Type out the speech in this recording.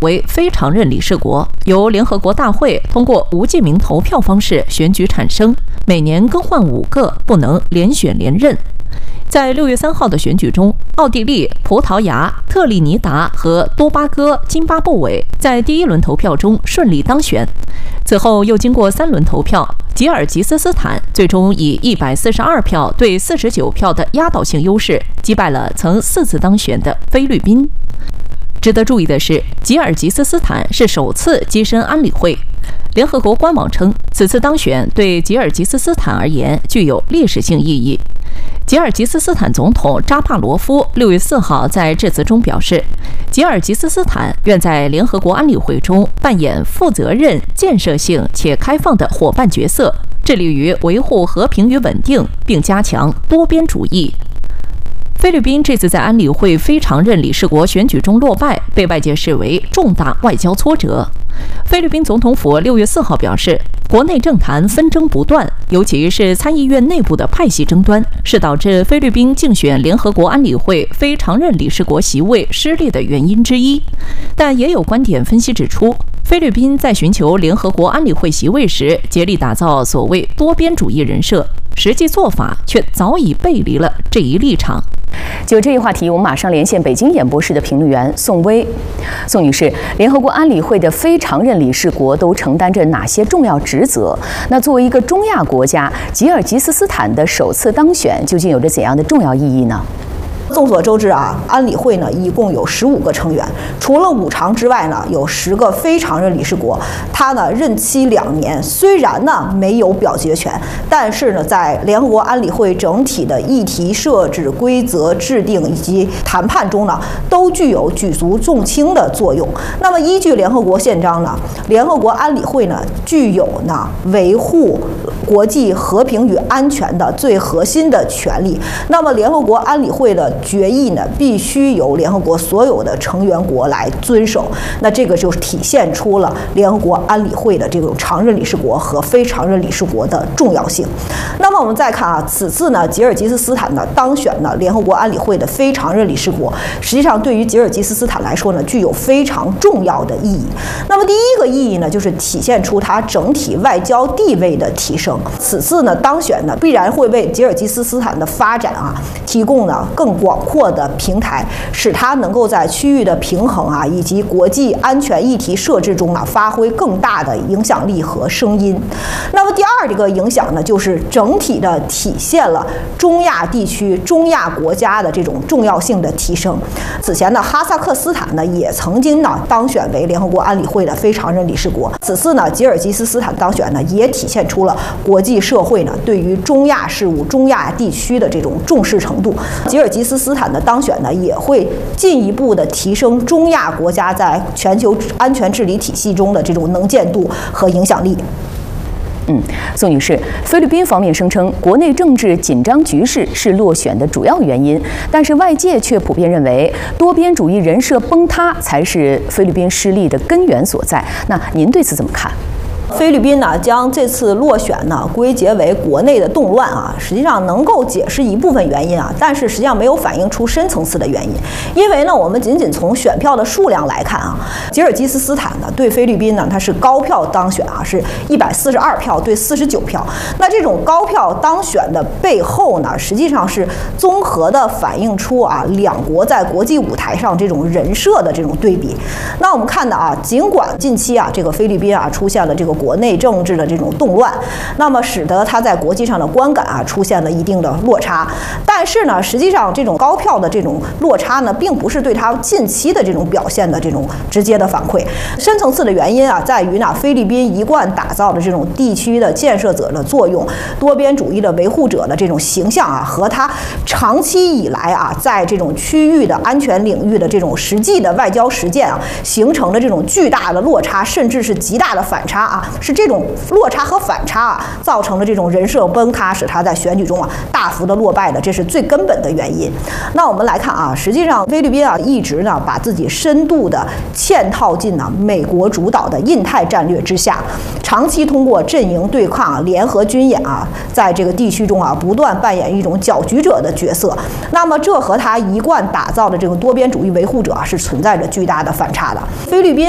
为非常任理事国，由联合国大会通过无记名投票方式选举产生，每年更换5个，不能连选连任。在6月3号的选举中，奥地利、葡萄牙、特立尼达和多巴哥、津巴布韦在第1轮投票中顺利当选。此后又经过3轮投票，吉尔吉斯斯坦最终以142票对49票的压倒性优势击败了曾4次当选的菲律宾。值得注意的是，吉尔吉斯斯坦是首次跻身安理会。联合国官网称，此次当选对吉尔吉斯斯坦而言具有历史性意义。吉尔吉斯斯坦总统扎帕罗夫6月4号在致辞中表示，吉尔吉斯斯坦愿在联合国安理会中扮演负责任、建设性且开放的伙伴角色，致力于维护和平与稳定，并加强多边主义。菲律宾这次在安理会非常任理事国选举中落败，被外界视为重大外交挫折。菲律宾总统府6月4号表示，国内政坛纷争不断，尤其是参议院内部的派系争端，是导致菲律宾竞选联合国安理会非常任理事国席位失利的原因之一。但也有观点分析指出，菲律宾在寻求联合国安理会席位时，竭力打造所谓多边主义人设，实际做法却早已背离了这一立场。 就这一话题，我们马上连线北京演播室的评论员宋薇。宋女士，联合国安理会的非常任理事国都承担着哪些重要职责？那作为一个中亚国家，吉尔吉斯斯坦的首次当选究竟有着怎样的重要意义呢？ 众所周知啊，安理会呢一共有15个成员，除了5常之外呢，有10个非常任理事国。它呢任期2年，虽然呢没有表决权，但是呢在联合国安理会整体的议题设置、规则制定以及谈判中呢，都具有举足重轻的作用。那么依据联合国宪章呢，联合国安理会呢具有呢维护国际和平与安全的最核心的权利。那么联合国安理会的决议呢，必须由联合国所有的成员国来遵守。那这个就是体现出了联合国安理会的这种常任理事国和非常任理事国的重要性。那么我们再看啊，此次呢，吉尔吉斯斯坦呢当选了联合国安理会的非常任理事国，实际上对于吉尔吉斯斯坦来说呢，具有非常重要的意义。那么第一个意义呢，就是体现出它整体外交地位的提升。此次呢当选呢，必然会为吉尔吉斯斯坦的发展啊提供呢更广阔的平台，使它能够在区域的平衡啊以及国际安全议题设置中发挥更大的影响力和声音。那么第二个影响呢，就是整体的体现了中亚地区、中亚国家的这种重要性的提升。此前呢，哈萨克斯坦呢也曾经呢当选为联合国安理会的非常任理事国。此次呢，吉尔吉斯斯坦当选呢，也体现出了国际社会呢对于中亚事务、中亚地区的这种重视程度。吉尔吉斯斯坦的当选呢，也会进一步的提升中亚国家在全球安全治理体系中的这种能见度和影响力。 宋女士，菲律宾方面声称国内政治紧张局势是落选的主要原因，但是外界却普遍认为多边主义人设崩塌才是菲律宾失利的根源所在。那您对此怎么看？ 菲律宾呢将这次落选呢归结为国内的动乱啊，实际上能够解释一部分原因啊，但是实际上没有反映出深层次的原因。因为呢，我们仅仅从选票的数量来看啊，吉尔吉斯斯坦呢对菲律宾呢它是高票当选啊，是142票对49票。那这种高票当选的背后呢，实际上是综合的反映出啊两国在国际舞台上这种人设的这种对比。那我们看到啊，尽管近期啊这个菲律宾啊出现了这个国内政治的这种动乱，那么使得它在国际上的观感啊出现了一定的落差。但是呢，实际上这种高票的这种落差呢，并不是对它近期的这种表现的这种直接的反馈。深层次的原因啊，在于呢菲律宾一贯打造的这种地区的建设者的作用、多边主义的维护者的这种形象啊，和它长期以来啊在这种区域的安全领域的这种实际的外交实践啊，形成的这种巨大的落差，甚至是极大的反差啊。是这种落差和反差啊，造成了这种人设崩塌，使他在选举中啊大幅的落败的，这是最根本的原因。那我们来看啊，实际上菲律宾啊一直呢把自己深度的嵌套进呢美国主导的印太战略之下，长期通过阵营对抗啊、联合军演啊，在这个地区中啊不断扮演一种搅局者的角色。那么这和他一贯打造的这种多边主义维护者啊是存在着巨大的反差的。菲律宾